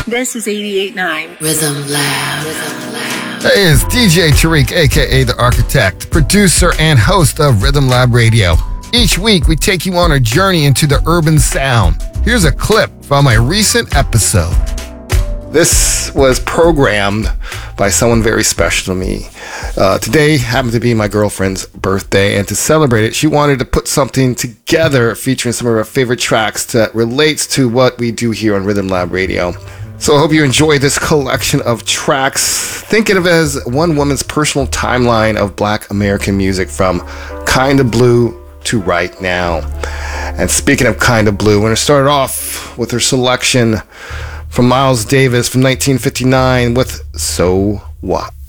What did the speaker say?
This is 88.9 Rhythm Lab. Hey, it's DJ Tariq, aka The Architect, producer and host of Rhythm Lab Radio. Each week, we take you on a journey into the urban sound. Here's a clip from a recent episode. This was programmed by someone very special to me. Today happened to be my girlfriend's birthday, and to celebrate it, she wanted to put something together featuring some of her favorite tracks that relates to what we do here on Rhythm Lab Radio. So I hope you enjoy this collection of tracks. Think of it as one woman's personal timeline of Black American music from Kinda Blue to right now. And speaking of Kinda Blue, we're going to start off with her selection from Miles Davis from 1959 with So What.